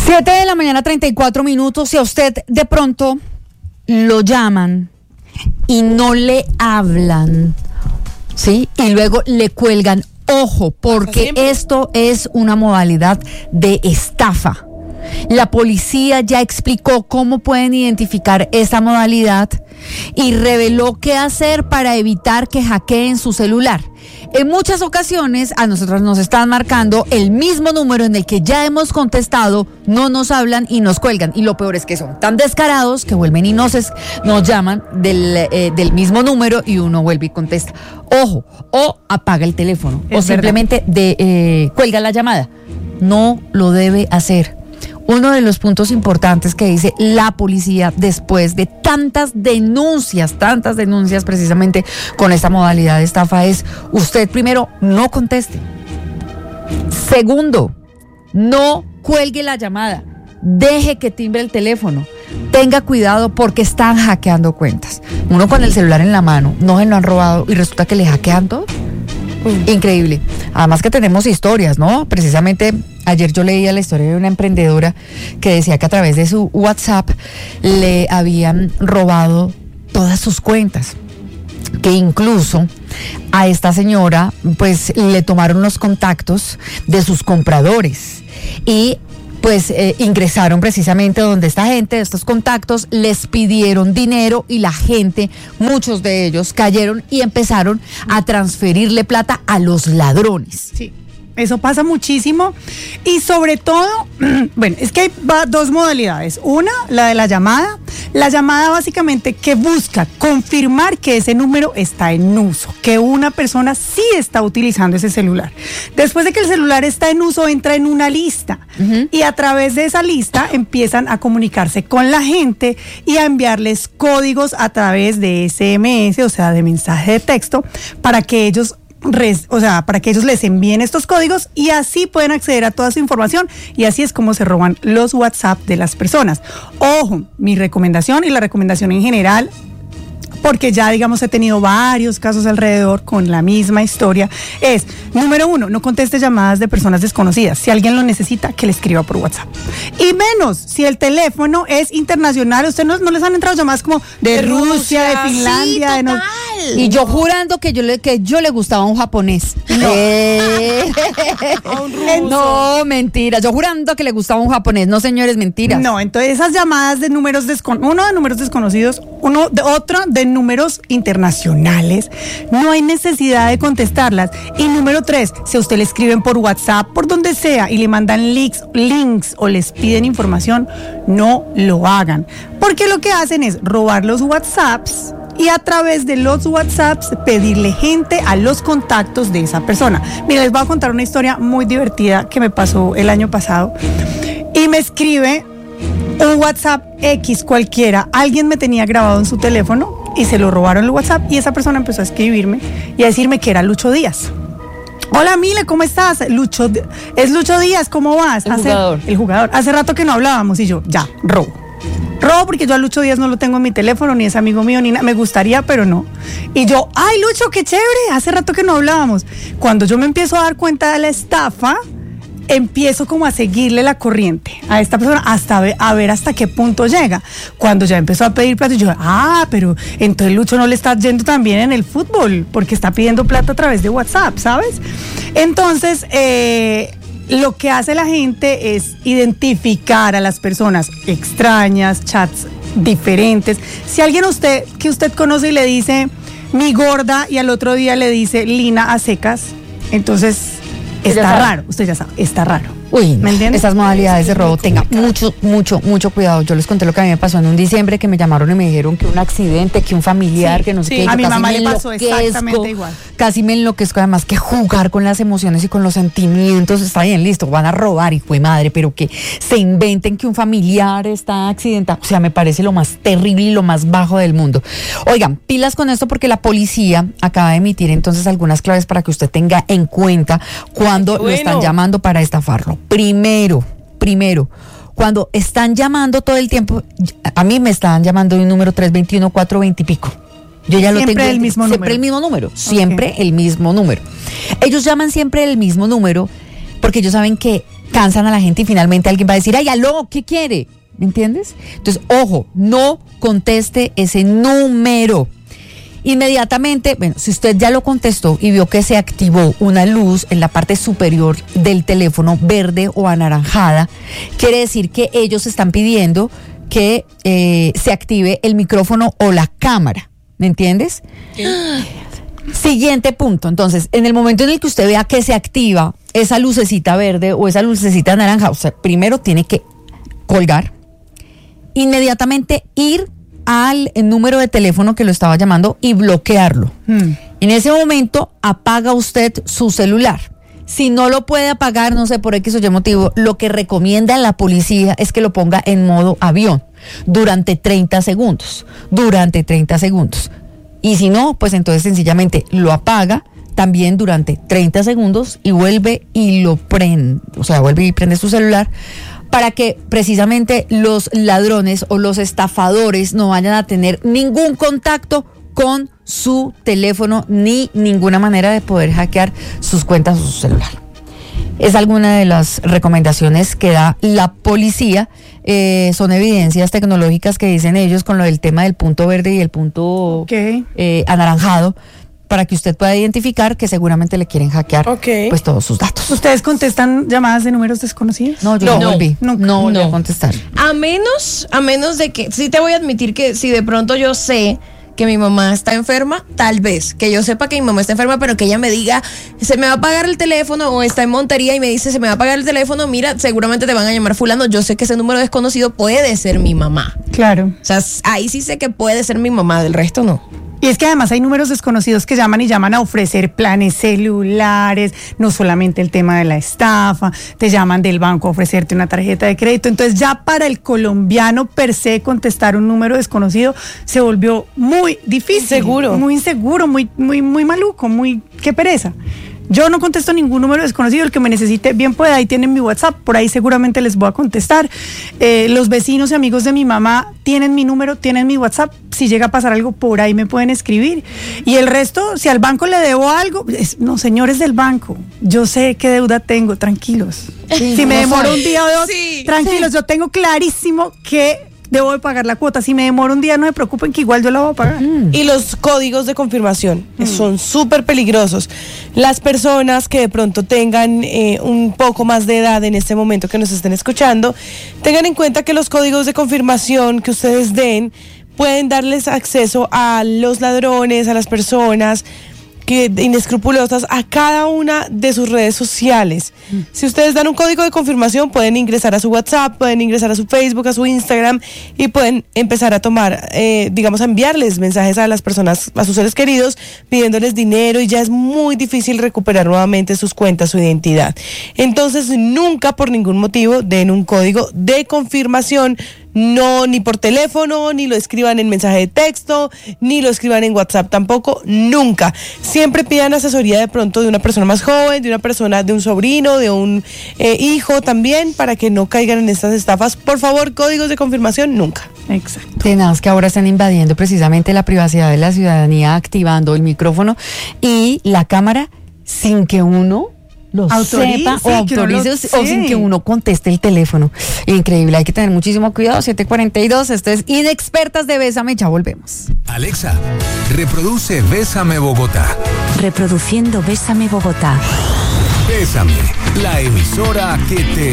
7:34 a.m. Si a usted de pronto lo llaman y no le hablan, ¿sí? Y luego le cuelgan, ojo, porque esto es una modalidad de estafa. La policía ya explicó cómo pueden identificar esta modalidad y reveló qué hacer para evitar que hackeen su celular. En muchas ocasiones a nosotros nos están marcando el mismo número en el que ya hemos contestado, no nos hablan y nos cuelgan. Y lo peor es que son tan descarados que vuelven y nos llaman del mismo número y uno vuelve y contesta. Ojo, o apaga el teléfono o simplemente cuelga la llamada. No lo debe hacer. Uno de los puntos importantes que dice la policía después de tantas denuncias precisamente con esta modalidad de estafa es: usted primero no conteste. Segundo, no cuelgue la llamada. Deje que timbre el teléfono. Tenga cuidado porque están hackeando cuentas. Uno con el celular en la mano, no se lo han robado y resulta que le hackean todo. Increíble. Además que tenemos historias, ¿no? Precisamente ayer yo leía la historia de una emprendedora que decía que a través de su WhatsApp le habían robado todas sus cuentas, que incluso a esta señora pues le tomaron los contactos de sus compradores y pues ingresaron precisamente donde esta gente, estos contactos, les pidieron dinero y la gente, muchos de ellos cayeron y empezaron a transferirle plata a los ladrones. Sí. Eso pasa muchísimo y sobre todo, bueno, es que hay dos modalidades. Una, la de la llamada. La llamada básicamente que busca confirmar que ese número está en uso, que una persona sí está utilizando ese celular. Después de que el celular está en uso, entra en una lista y a través de esa lista empiezan a comunicarse con la gente y a enviarles códigos a través de SMS, o sea, de mensaje de texto, para que ellos les envíen estos códigos y así pueden acceder a toda su información y así es como se roban los WhatsApp de las personas. Ojo, mi recomendación y la recomendación en general, porque ya digamos he tenido varios casos alrededor con la misma historia, es: número 1, no conteste llamadas de personas desconocidas. Si alguien lo necesita, que le escriba por WhatsApp. Y menos si el teléfono es internacional. ¿Usted no les han entrado llamadas como de Rusia, de Finlandia? Sí, total. Y yo jurando que yo le gustaba a un japonés. No, mentira. Yo jurando que le gustaba a un japonés. No, señores, mentiras. No, entonces esas llamadas de números uno de números desconocidos, otro de números internacionales, no hay necesidad de contestarlas. Y número 3, si a usted le escriben por WhatsApp, por donde sea, y le mandan links o les piden información, no lo hagan. Porque lo que hacen es robar los WhatsApps y a través de los WhatsApps pedirle gente a los contactos de esa persona. Mira, les voy a contar una historia muy divertida que me pasó el año pasado. Y me escribe un WhatsApp X cualquiera. Alguien me tenía grabado en su teléfono y se lo robaron el WhatsApp y esa persona empezó a escribirme y a decirme que era Lucho Díaz. Hola, Mile, ¿cómo estás? Es Lucho Díaz, ¿cómo vas? El jugador. Hace rato que no hablábamos y yo, ya, robo porque yo a Lucho Díaz no lo tengo en mi teléfono, ni es amigo mío, ni nada. Me gustaría, pero no. Y yo, ay, Lucho, qué chévere, hace rato que no hablábamos. Cuando yo me empiezo a dar cuenta de la estafa, empiezo como a seguirle la corriente a esta persona hasta ver hasta qué punto llega. Cuando ya empezó a pedir plata, yo, pero entonces Lucho no le está yendo tan bien en el fútbol, porque está pidiendo plata a través de WhatsApp, ¿sabes? Entonces, lo que hace la gente es identificar a las personas extrañas, chats diferentes. Si alguien que usted conoce y le dice mi gorda y al otro día le dice Lina a secas, entonces está raro, usted ya sabe, está raro. Uy, ¿me entiendes? Esas modalidades de robo, tenga mucho cuidado. Yo les conté lo que a mí me pasó en un diciembre, que me llamaron y me dijeron que un accidente, que un familiar, que no sé qué. A mi mamá le pasó exactamente igual. Casi me enloquezco, además que jugar con las emociones y con los sentimientos. Está bien, listo, van a robar, hijo de madre, pero que se inventen que un familiar está accidentado. O sea, me parece lo más terrible y lo más bajo del mundo. Oigan, pilas con esto porque la policía acaba de emitir entonces algunas claves para que usted tenga en cuenta cuando lo están llamando para estafarlo. Primero, cuando están llamando todo el tiempo, a mí me están llamando de un número 321-420 y pico. Yo ya lo tengo. Siempre el mismo número. Siempre el mismo número. Ellos llaman siempre el mismo número porque ellos saben que cansan a la gente y finalmente alguien va a decir, ay, aló, ¿qué quiere? ¿Me entiendes? Entonces, ojo, no conteste ese número. Inmediatamente, bueno, si usted ya lo contestó y vio que se activó una luz en la parte superior del teléfono verde o anaranjada, quiere decir que ellos están pidiendo que se active el micrófono o la cámara, ¿me entiendes? Siguiente punto, entonces, en el momento en el que usted vea que se activa esa lucecita verde o esa lucecita naranja, o sea, primero tiene que colgar, inmediatamente ir al número de teléfono que lo estaba llamando y bloquearlo. En ese momento apaga usted su celular. Si no lo puede apagar, no sé, por X o Y motivo, lo que recomienda la policía es que lo ponga en modo avión durante 30 segundos. Y si no, pues entonces sencillamente lo apaga también durante 30 segundos y vuelve y lo prende, o sea, vuelve y prende su celular, para que precisamente los ladrones o los estafadores no vayan a tener ningún contacto con su teléfono ni ninguna manera de poder hackear sus cuentas o su celular. Es alguna de las recomendaciones que da la policía. Son evidencias tecnológicas que dicen ellos con lo del tema del punto verde y el punto anaranjado, para que usted pueda identificar que seguramente le quieren hackear pues todos sus datos. ¿Ustedes contestan llamadas de números desconocidos? No, yo no volví. No voy a contestar. A menos de que, sí te voy a admitir que si de pronto yo sé que mi mamá está enferma, tal vez, que yo sepa que mi mamá está enferma, pero que ella me diga, se me va a apagar el teléfono, o está en Montería y me dice, se me va a apagar el teléfono, mira, seguramente te van a llamar fulano, yo sé que ese número desconocido puede ser mi mamá. Claro. O sea, ahí sí sé que puede ser mi mamá, del resto no. Y es que además hay números desconocidos que llaman a ofrecer planes celulares, no solamente el tema de la estafa, te llaman del banco a ofrecerte una tarjeta de crédito. Entonces ya para el colombiano per se contestar un número desconocido se volvió muy difícil. Muy inseguro, muy maluco, qué pereza. Yo no contesto ningún número desconocido, el que me necesite, bien pueda, ahí tienen mi WhatsApp, por ahí seguramente les voy a contestar. Los vecinos y amigos de mi mamá tienen mi número, tienen mi WhatsApp, si llega a pasar algo por ahí me pueden escribir. Y el resto, si al banco le debo algo, no, señores del banco, yo sé qué deuda tengo, tranquilos. Sí, si me demoro un día o dos, tranquilos, yo tengo clarísimo que debo de pagar la cuota. Si me demoro un día, no se preocupen, que igual yo la voy a pagar. Y los códigos de confirmación son súper peligrosos. Las personas que de pronto tengan un poco más de edad en este momento, que nos estén escuchando, tengan en cuenta que los códigos de confirmación que ustedes den pueden darles acceso a los ladrones, a las personas inescrupulosas, a cada una de sus redes sociales. Si ustedes dan un código de confirmación, pueden ingresar a su WhatsApp, pueden ingresar a su Facebook, a su Instagram, y pueden empezar a tomar, a enviarles mensajes a las personas, a sus seres queridos, pidiéndoles dinero, y ya es muy difícil recuperar nuevamente sus cuentas, su identidad. Entonces, nunca por ningún motivo den un código de confirmación. No, ni por teléfono, ni lo escriban en mensaje de texto, ni lo escriban en WhatsApp tampoco, nunca. Siempre pidan asesoría de pronto de una persona más joven, de un sobrino, de un hijo también, para que no caigan en estas estafas. Por favor, códigos de confirmación, nunca. Exacto. Tenaz, que ahora están invadiendo precisamente la privacidad de la ciudadanía, activando el micrófono y la cámara sin que uno lo sepa o autorice o sin que uno conteste el teléfono. Increíble, hay que tener muchísimo cuidado. 7:42, esto es Inexpertas de Bésame, ya volvemos. Alexa, reproduce Bésame Bogotá. Reproduciendo Bésame Bogotá. Bésame, la emisora que te